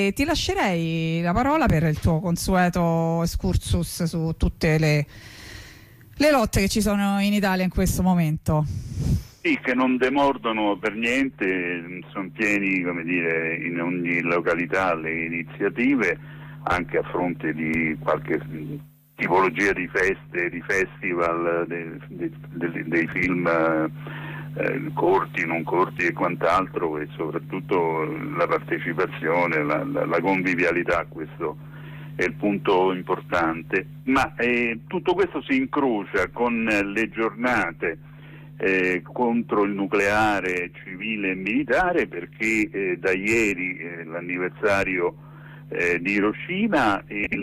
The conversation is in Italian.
e ti lascerei la parola per il tuo consueto excursus su tutte le lotte che ci sono in Italia in questo momento. Sì, che non demordono per niente, sono pieni, come dire, in ogni località le iniziative, anche a fronte di qualche tipologia di feste, di festival, dei film corti, non corti e quant'altro, e soprattutto la partecipazione, la convivialità, questo è il punto importante. Ma tutto questo si incrocia con le giornate contro il nucleare civile e militare, perché da ieri l'anniversario di Hiroshima e